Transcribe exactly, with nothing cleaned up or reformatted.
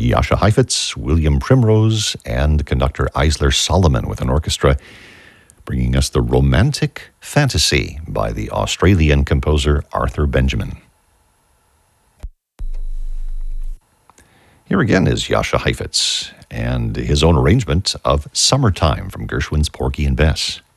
Jascha Heifetz, William Primrose, and conductor Eisler Solomon with an orchestra, bringing us the Romantic Fantasy by the Australian composer Arthur Benjamin. Here again is Jascha Heifetz and his own arrangement of Summertime from Gershwin's Porgy and Bess.